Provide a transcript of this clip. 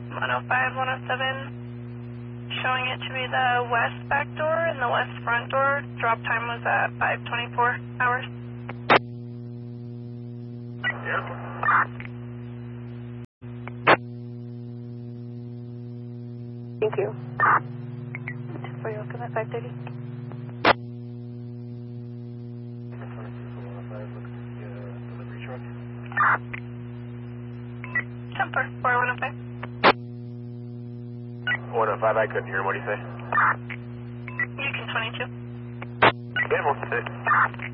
105, 107, showing it to be the west back door and the west front door. Drop time was at 5:24 hours. Yep. Thank you. For you, welcome at 5:30. delivery truck. Jumper, 4105. 105, I couldn't hear him. What do you say? Yukon 22. Yeah, 106.